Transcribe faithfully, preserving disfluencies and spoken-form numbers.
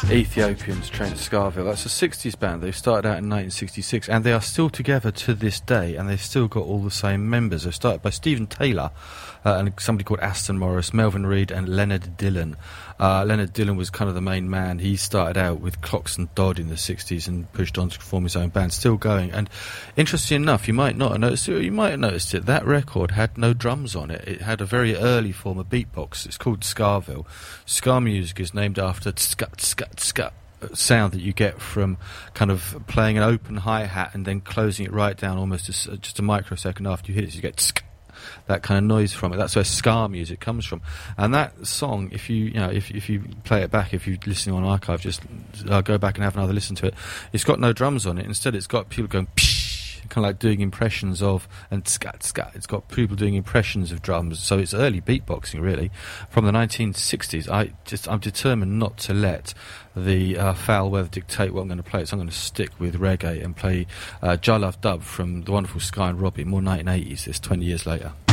Ethiopians trained at Scarville. That's a sixties band. They started out in nineteen sixty-six, and they are still together to this day, and they've still got all the same members. They started by Stephen Taylor uh, and somebody called Aston Morris, Melvin Reed, and Leonard Dillon. Uh, Leonard Dillon was kind of the main man. He started out with Clocks and Dodd in the sixties and pushed on to form his own band, still going. And interesting enough, you might not have noticed it, or you might have noticed it, that record had no drums on it. It had a very early form of beatbox. It's called Scarville. Ska music is named after scut, scut, scut sound that you get from kind of playing an open hi-hat and then closing it right down almost just, uh, just a microsecond after you hit it. You get sc- that kind of noise from it. That's where ska music comes from. And that song, if you you know if if you play it back, if you're listening on archive, just uh, go back and have another listen to it. It's got no drums on it. Instead, it's got people going psh, kind of like doing impressions of, and scat scat. It's got people doing impressions of drums. So it's early beatboxing, really, from the nineteen sixties. I just I'm determined not to let the uh, foul weather dictate what I'm going to play. So I'm going to stick with reggae and play uh, Jah Love Dub from the wonderful Sky and Robbie, more nineteen eighties, this twenty years later.